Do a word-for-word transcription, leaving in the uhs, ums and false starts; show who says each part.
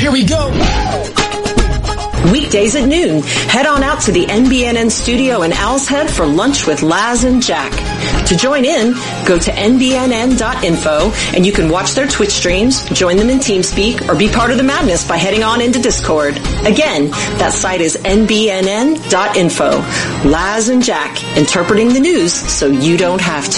Speaker 1: Here we go.
Speaker 2: Weekdays at noon, head on out to the N B N N studio in Owl's Head for lunch with Laz and Jack. To join in, go to N B N N dot info and you can watch their Twitch streams, join them in TeamSpeak, or be part of the madness by heading on into Discord. Again, that site is N B N N dot info. Laz and Jack, interpreting the news so you don't have to.